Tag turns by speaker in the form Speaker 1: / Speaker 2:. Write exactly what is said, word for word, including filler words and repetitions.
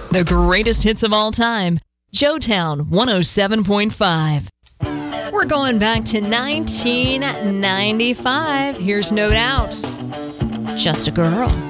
Speaker 1: The greatest hits of all time. Joetown one oh seven point five. We're going back to nineteen ninety-five. Here's No Doubt. Just a Girl.